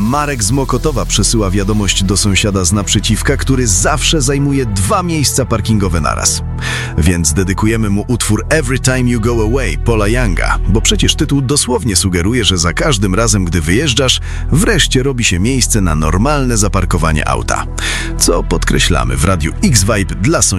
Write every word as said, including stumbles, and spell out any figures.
Marek z Mokotowa przesyła wiadomość do sąsiada z naprzeciwka, który zawsze zajmuje dwa miejsca parkingowe naraz. Więc dedykujemy mu utwór Every Time You Go Away Paula Younga, bo przecież tytuł dosłownie sugeruje, że za każdym razem, gdy wyjeżdżasz, wreszcie robi się miejsce na normalne zaparkowanie auta. Co podkreślamy w Radiu X-Vibe dla sąsiadów.